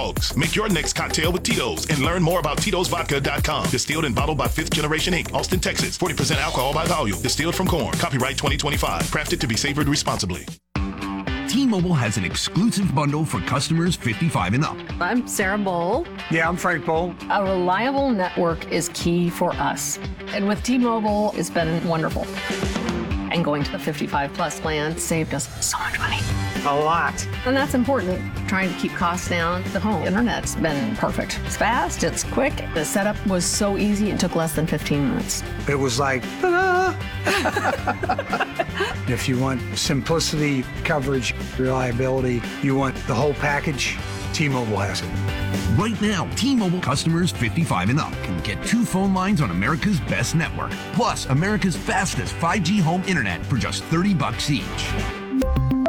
dogs. Make your next cocktail with Tito's and learn more about Tito'sVodka.com. Distilled and bottled by Fifth Generation Inc., Austin, Texas. 40% alcohol by volume. Distilled from corn. Copyright 2025. Crafted to be savored responsibly. T-Mobile has an exclusive bundle for customers 55 and up. I'm Sarah Bowl. Yeah, I'm Frank Bowl. A reliable network is key for us. And with T-Mobile, it's been wonderful. And going to the 55 plus plan saved us so much money. A lot. And that's important. Trying to keep costs down. The home internet's been perfect. It's fast, it's quick. The setup was so easy, it took less than 15 minutes. It was like, ta-da! If you want simplicity, coverage, reliability, you want the whole package, T-Mobile has it. Right now, T-Mobile customers 55 and up can get 2 phone lines on America's best network, plus America's fastest 5G home internet for just $30 each.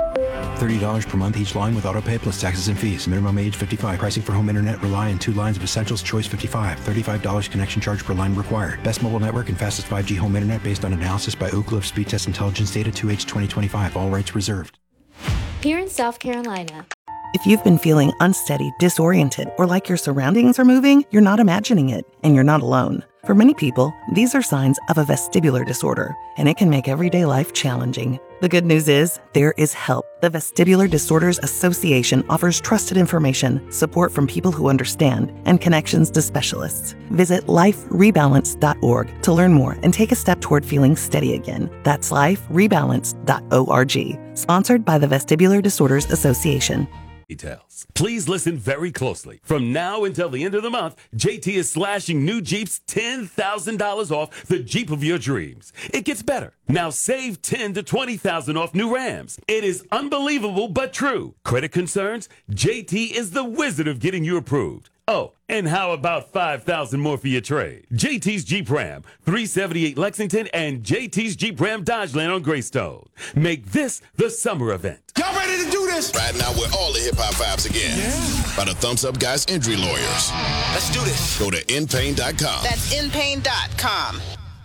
$30 per month each line with autopay plus taxes and fees. Minimum age 55. Pricing for home internet rely on 2 lines of Essentials Choice 55. $35 connection charge per line required. Best mobile network and fastest 5G home internet based on analysis by Ookla of Speed Test Intelligence data 2H 2025. All rights reserved. Here in South Carolina. If you've been feeling unsteady, disoriented, or like your surroundings are moving, you're not imagining it, and you're not alone. For many people, these are signs of a vestibular disorder, and it can make everyday life challenging. The good news is, there is help. The Vestibular Disorders Association offers trusted information, support from people who understand, and connections to specialists. Visit liferebalance.org to learn more and take a step toward feeling steady again. That's liferebalance.org. Sponsored by the Vestibular Disorders Association. Details. Please listen very closely. From now until the end of the month, JT is slashing new Jeeps $10,000 off the Jeep of your dreams. It gets better. Now save $10,000 to $20,000 off new Rams. It is unbelievable but true. Credit concerns? JT is the wizard of getting you approved. Oh, and how about $5,000 more for your trade? JT's Jeep Ram, 378 Lexington, and JT's Jeep Ram Dodgeland on Greystone. Make this the summer event. Y'all ready to do this? Right now, we're all the hip-hop vibes again. Yeah. By the Thumbs Up Guys Injury Lawyers. Let's do this. Go to InPain.com. That's InPain.com.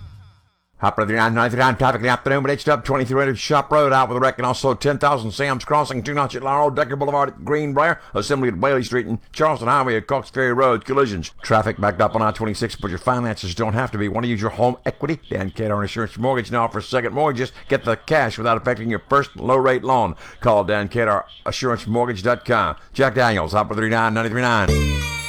Hop Brother 999 traffic in the afternoon, but H-Dub 2300 Shop Road out with a wreck, and also 10,000 Sam's Crossing, 2 Notch at Laurel, Decker Boulevard at Greenbrier, Assembly at Whaley Street, and Charleston Highway at Cox Ferry Road. Collisions. Traffic backed up on I-26, but your finances don't have to be. Want to use your home equity? Dan Cadar Insurance Mortgage now offers second mortgages. Get the cash without affecting your first low-rate loan. Call Dan Cadar, AssuranceMortgage.com. Jack Daniels, Hop Brother 39 939.